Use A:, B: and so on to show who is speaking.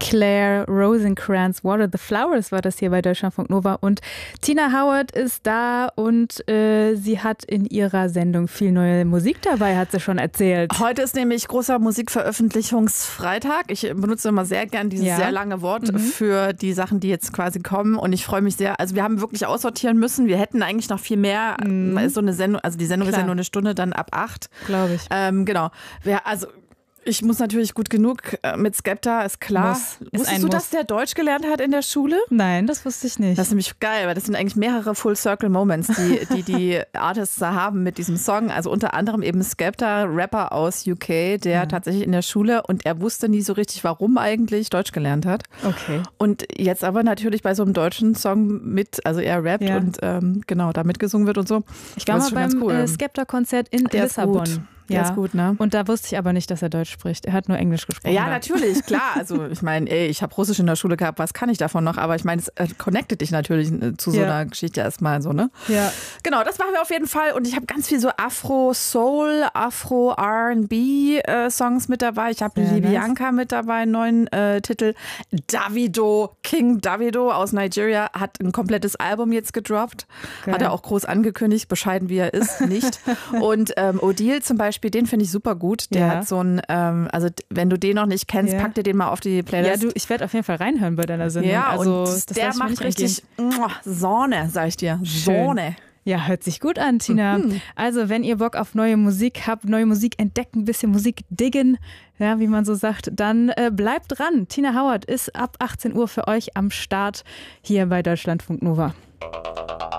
A: Claire Rosencrantz, Water the Flowers war das hier bei Deutschlandfunk Nova. Und Tina Howard ist da und sie hat in ihrer Sendung viel neue Musik dabei, hat sie schon erzählt.
B: Heute ist nämlich großer Musikveröffentlichungsfreitag. Ich benutze immer sehr gern dieses sehr lange Wort für die Sachen, die jetzt quasi kommen. Und ich freue mich sehr. Also wir haben wirklich aussortieren müssen. Wir hätten eigentlich noch viel mehr. So eine Sendung, also die Sendung ist ja nur eine Stunde, dann ab 8.
A: Glaube ich.
B: Genau. Ich muss natürlich gut genug mit Skepta, ist klar. Wusstest du, dass der Deutsch gelernt hat in der Schule?
A: Nein, das wusste ich nicht.
B: Das ist nämlich geil, weil das sind eigentlich mehrere Full-Circle-Moments, die Artists da haben mit diesem Song. Also unter anderem eben Skepta, Rapper aus UK, der tatsächlich in der Schule, und er wusste nie so richtig, warum eigentlich Deutsch gelernt hat.
A: Okay.
B: Und jetzt aber natürlich bei so einem deutschen Song also er rappt und da mitgesungen wird und so.
A: Ich war mal beim Skepta-Konzert in Lissabon.
B: Ja, ist gut, ne?
A: Und da wusste ich aber nicht, dass er Deutsch spricht. Er hat nur Englisch gesprochen.
B: Ja, natürlich, klar. Also ich meine, ich habe Russisch in der Schule gehabt, was kann ich davon noch? Aber ich meine, es connectet dich natürlich zu so einer Geschichte erstmal so, ne?
A: Ja.
B: Genau, das machen wir auf jeden Fall. Und ich habe ganz viel so Afro-Soul, Afro-R&B-Songs mit dabei. Ich habe Libianka mit dabei, einen neuen Titel. Davido, King Davido aus Nigeria hat ein komplettes Album jetzt gedroppt. Geil. Hat er auch groß angekündigt, bescheiden wie er ist, nicht. Und Odile zum Beispiel, den finde ich super gut. Der hat so ein, also wenn du den noch nicht kennst, pack dir den mal auf die Playlist.
A: Ja, ich werde auf jeden Fall reinhören bei deiner Sendung.
B: Ja,
A: also,
B: und der macht richtig Sonne, sag ich dir. Sonne.
A: Ja, hört sich gut an, Tina. Also, wenn ihr Bock auf neue Musik habt, neue Musik entdecken, ein bisschen Musik diggen, ja, wie man so sagt, dann bleibt dran. Tina Howard ist ab 18 Uhr für euch am Start hier bei Deutschlandfunk Nova.